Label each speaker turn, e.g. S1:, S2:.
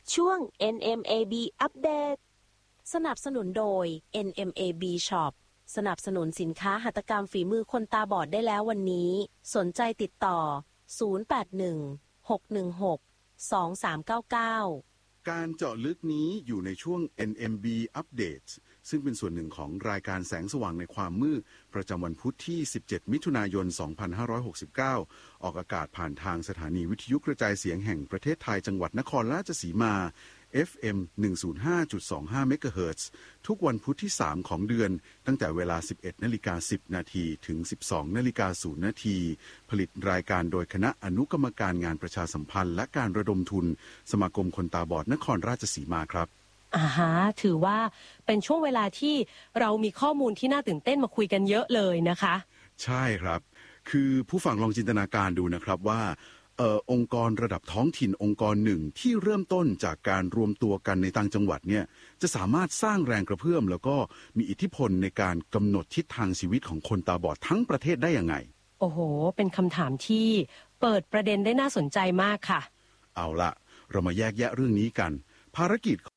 S1: ช่วง NMAB อัปเดต
S2: สนับสนุนโดย NMAB Shop สนับสนุนสินค้าหัตถกรรมฝีมือคนตาบอดได้แล้ววันนี้สนใจติดต่อ0816162399
S3: การเจาะลึกนี้อยู่ในช่วง NMB Updates ซึ่งเป็นส่วนหนึ่งของรายการแสงสว่างในความมืดประจำวันพุธที่17มิถุนายน2569ออกอากาศผ่านทางสถานีวิทยุกระจายเสียงแห่งประเทศไทยจังหวัดนครราชสีมา FM 105.25 เมกะเฮิรตซ์ทุกวันพุธที่3ของเดือนตั้งแต่เวลา 11:10 นาทีถึง 12:00 นาทีผลิตรายการโดยคณะอนุกรรมการงานประชาสัมพันธ์และการระดมทุนสมาคมคนตาบอดนครราชสีมาครับ
S2: ถือว่าเป็นช่วงเวลาที่เรามีข้อมูลที่น่าตื่นเต้นมาคุยกันเยอะเลยนะคะ
S3: ใช่ครับคือผู้ฟังลองจินตนาการดูนะครับว่าองค์กรระดับท้องถิ่นองค์กรหนึ่งที่เริ่มต้นจากการรวมตัวกันในต่างจังหวัดเนี่ยจะสามารถสร้างแรงกระเพื่อมแล้วก็มีอิทธิพลในการกำหนดทิศทางชีวิตของคนตาบอดทั้งประเทศได้ยังไง
S2: โอ้โหเป็นคำถามที่เปิดประเด็นได้น่าสนใจมากค่ะ
S3: เอาละเรามาแยกแยะเรื่องนี้กันภารกิจ